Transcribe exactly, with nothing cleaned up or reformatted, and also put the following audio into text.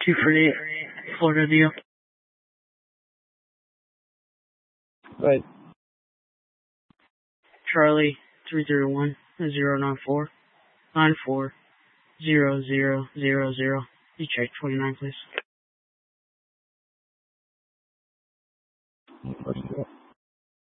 two forty-eight, Florida deal. Right. Charlie, three three one, zero nine four, nine four, zero zero zero zero. You check twenty-nine, please.